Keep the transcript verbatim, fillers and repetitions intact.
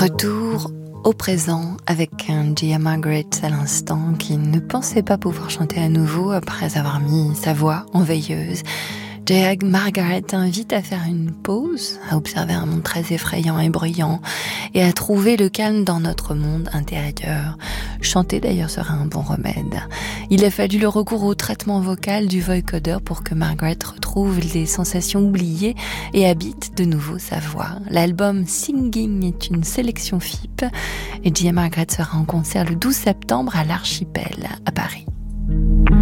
Retour au présent avec un Gia Margaret à l'instant qui ne pensait pas pouvoir chanter à nouveau après avoir mis sa voix en veilleuse. Gia Margaret invite à faire une pause, à observer un monde très effrayant et bruyant et à trouver le calme dans notre monde intérieur. Chanter d'ailleurs sera un bon remède. Il a fallu le recours au traitement vocal du vocoder pour que Margaret retrouve les sensations oubliées et habite de nouveau sa voix. L'album Singing est une sélection F I P et Gia Margaret sera en concert le douze septembre à l'Archipel à Paris.